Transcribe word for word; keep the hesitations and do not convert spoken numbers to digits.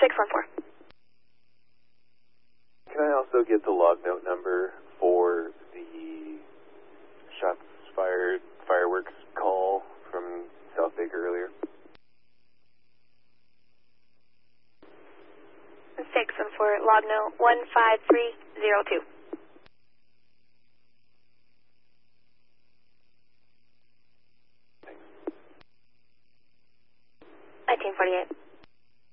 six one four. Can I also get the log note number for the shots fired fireworks call from South Baker earlier? six one four, log note one five three zero two. nineteen forty-eight.